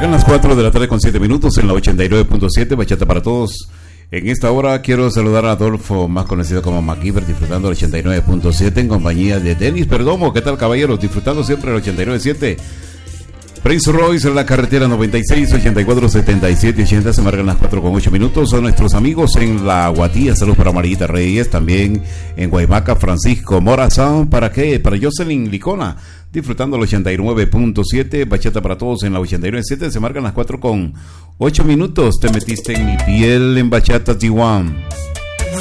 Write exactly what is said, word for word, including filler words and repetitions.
marcan las cuatro de la tarde con siete minutos en la ochenta y nueve punto siete, Bachata para Todos. En esta hora quiero saludar a Adolfo, más conocido como MacGyver, disfrutando el ochenta y nueve punto siete en compañía de Denis Perdomo. ¿Qué tal, caballeros? Disfrutando siempre el ochenta y nueve punto siete. Prince Royce en la carretera noventa y seis, ochenta y cuatro, setenta y siete, ochenta. Se marcan las cuatro con ocho minutos. Son nuestros amigos en la Guatía. Salud para Marita Reyes. También en Guaymaca, Francisco Morazán. ¿Para qué? Para Jocelyn Licona. Disfrutando el ochenta y nueve punto siete. Bachata para Todos en la ochenta y nueve punto siete. Se marcan las cuatro con ocho minutos. Te metiste en mi piel en Bachata T uno.